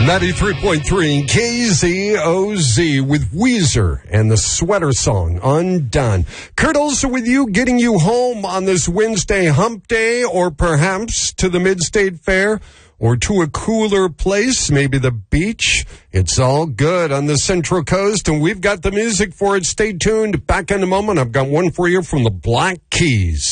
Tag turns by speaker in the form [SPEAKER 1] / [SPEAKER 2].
[SPEAKER 1] 93.3 KZOZ with Weezer and the Sweater Song, Undone. Kurt Olson with you, getting you home on this Wednesday hump day, or perhaps to the Mid-State Fair, or to a cooler place, maybe the beach. It's all good on the Central Coast, and we've got the music for it. Stay tuned. Back in a moment. I've got one for you from the Black Keys.